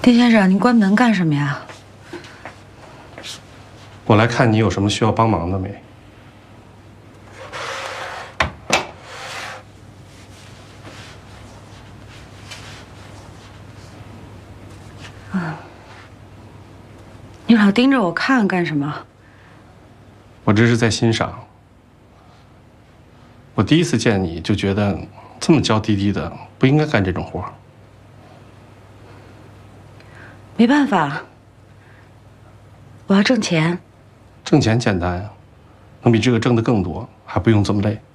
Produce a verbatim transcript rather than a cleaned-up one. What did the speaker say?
丁先生，您关门干什么呀？ 我来看你有什么需要帮忙的没？ 啊，你老盯着我看干什么？ 我这是在欣赏。我第一次见你就觉得这么娇滴滴的，不应该干这种活。 没办法，我要挣钱。 挣钱简单呀，能比这个挣得更多，还不用这么累。